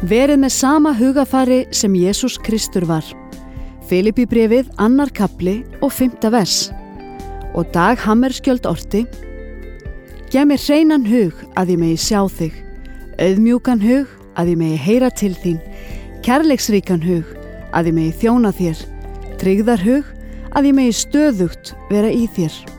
Verið með sama hugafari sem Jesús Kristur var. Filippíbréfið 2. kafli og 5. vers. Og Dag Hammarskjöld orti: Gef mér hreinan hug að ég megi sjá þig, auðmjúkan hug að ég megi heyra til þín, kærleiksríkan hug að ég megi þjóna þér, tryggðar hug að ég megi stöðugt vera í þér.